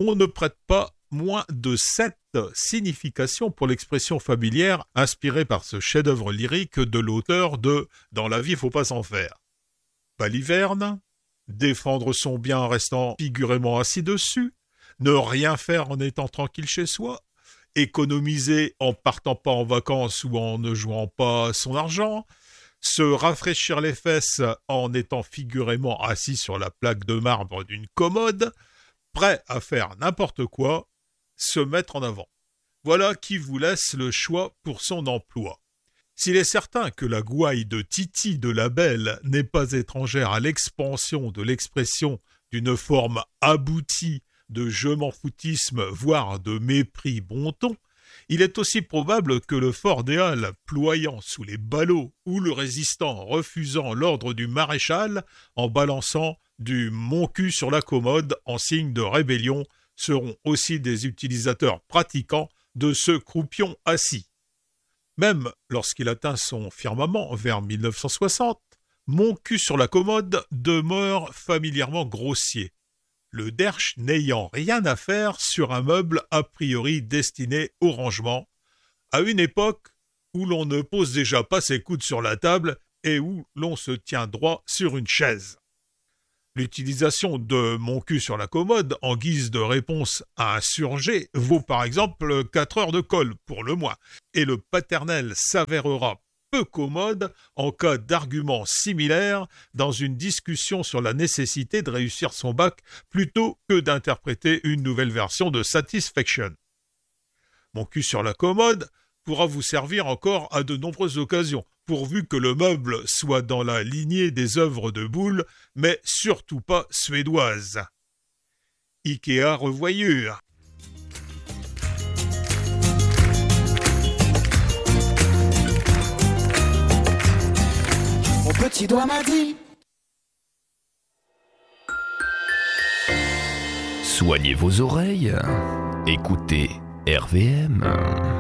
on ne prête pas moins de 7 significations pour l'expression familière inspirée par ce chef-d'œuvre lyrique de l'auteur de « Dans la vie, faut pas s'en faire ». Baliverne, défendre son bien en restant figurément assis dessus, ne rien faire en étant tranquille chez soi, économiser en partant pas en vacances ou en ne jouant pas son argent, se rafraîchir les fesses en étant figurément assis sur la plaque de marbre d'une commode, prêt à faire n'importe quoi, se mettre en avant. Voilà qui vous laisse le choix pour son emploi. S'il est certain que la gouaille de Titi de la Belle n'est pas étrangère à l'expansion de l'expression d'une forme aboutie de je m'en foutisme, voire de mépris bon ton, il est aussi probable que le fort des Halles, ployant sous les ballots, ou le résistant refusant l'ordre du maréchal en balançant du mon cul sur la commode en signe de rébellion, seront aussi des utilisateurs pratiquants de ce croupion assis. Même lorsqu'il atteint son firmament vers 1960, mon cul sur la commode demeure familièrement grossier, le derche n'ayant rien à faire sur un meuble a priori destiné au rangement, à une époque où l'on ne pose déjà pas ses coudes sur la table et où l'on se tient droit sur une chaise. L'utilisation de mon cul sur la commode en guise de réponse à un surget vaut par exemple 4 heures de colle pour le moins, et le paternel s'avérera peu commode en cas d'argument similaire dans une discussion sur la nécessité de réussir son bac plutôt que d'interpréter une nouvelle version de Satisfaction. Mon cul sur la commode pourra vous servir encore à de nombreuses occasions, pourvu que le meuble soit dans la lignée des œuvres de Boulle, mais surtout pas suédoise. Ikea revoyure. Mon petit doigt m'a dit. Soignez vos oreilles, écoutez RVM.